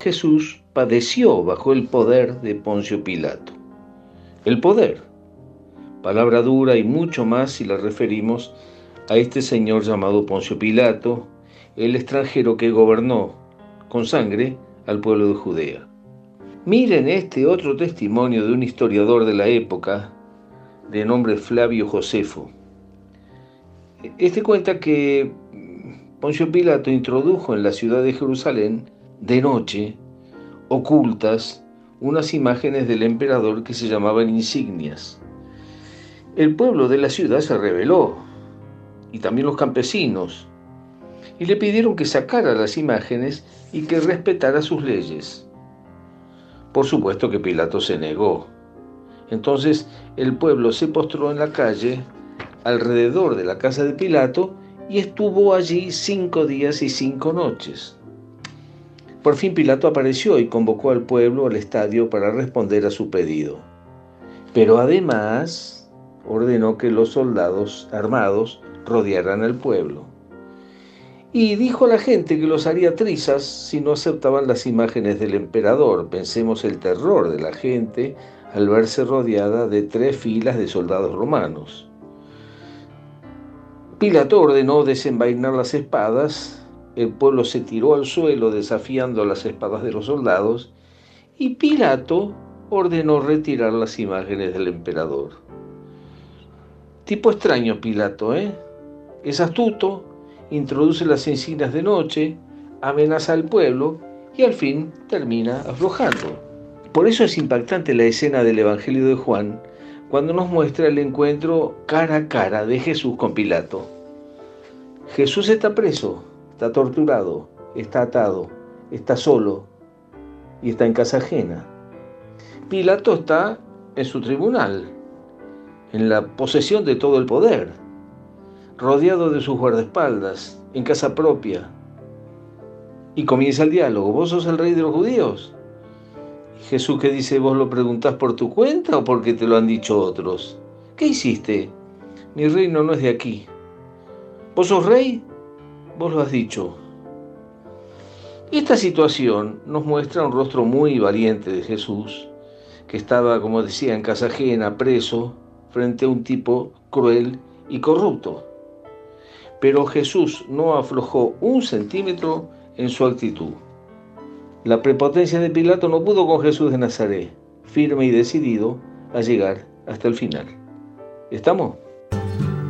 Jesús padeció bajo el poder de Poncio Pilato. El poder, palabra dura y mucho más si la referimos a este señor llamado Poncio Pilato, el extranjero que gobernó con sangre al pueblo de Judea. Miren este otro testimonio de un historiador de la época, de nombre Flavio Josefo. Este cuenta que Poncio Pilato introdujo en la ciudad de Jerusalén, de noche, ocultas, unas imágenes del emperador que se llamaban insignias. El pueblo de la ciudad se rebeló, y también los campesinos, y le pidieron que sacara las imágenes y que respetara sus leyes. Por supuesto que Pilato se negó. Entonces el pueblo se postró en la calle alrededor de la casa de Pilato y estuvo allí 5 días y 5 noches. Por fin Pilato apareció y convocó al pueblo al estadio para responder a su pedido. Pero además ordenó que los soldados armados rodearan al pueblo. Y dijo a la gente que los haría trizas si no aceptaban las imágenes del emperador. Pensemos el terror de la gente al verse rodeada de 3 filas de soldados romanos. Pilato ordenó desenvainar las espadas, el pueblo se tiró al suelo desafiando las espadas de los soldados, y Pilato ordenó retirar las imágenes del emperador. Tipo extraño Pilato, ¿eh? Es astuto, introduce las insignias de noche, amenaza al pueblo y al fin termina aflojando. Por eso es impactante la escena del Evangelio de Juan, cuando nos muestra el encuentro cara a cara de Jesús con Pilato. Jesús está preso, está torturado, está atado, está solo y está en casa ajena. Pilato está en su tribunal, en la posesión de todo el poder, rodeado de sus guardaespaldas, en casa propia. Y comienza el diálogo. ¿Vos sos el rey de los judíos? Jesús que dice, ¿vos lo preguntás por tu cuenta o porque te lo han dicho otros? ¿Qué hiciste? Mi reino no es de aquí. ¿Vos sos rey? Vos lo has dicho. Esta situación nos muestra un rostro muy valiente de Jesús, que estaba, como decía, en casa ajena, preso, frente a un tipo cruel y corrupto. Pero Jesús no aflojó 1 centímetro en su actitud. La prepotencia de Pilato no pudo con Jesús de Nazaret, firme y decidido a llegar hasta el final. ¿Estamos?